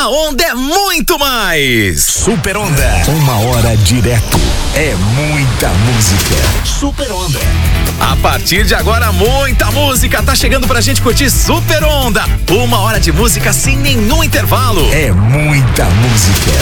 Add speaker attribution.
Speaker 1: A onda é muito mais.
Speaker 2: Super Onda. 1 hora direto. É muita música. Super Onda.
Speaker 1: A partir de agora, muita música tá chegando pra gente curtir Super Onda. 1 hora de música sem nenhum intervalo.
Speaker 2: É muita música.